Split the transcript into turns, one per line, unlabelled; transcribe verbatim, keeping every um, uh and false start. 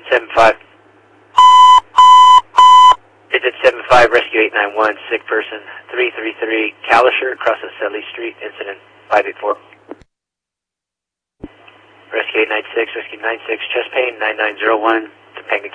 seven five. Digit seven five, rescue eight nine one, sick person, three three three, Kalisher, crossing Sedley Street, incident five eight four. Rescue eight nine six, rescue nine six, chest pain, nine nine zero one, Topanga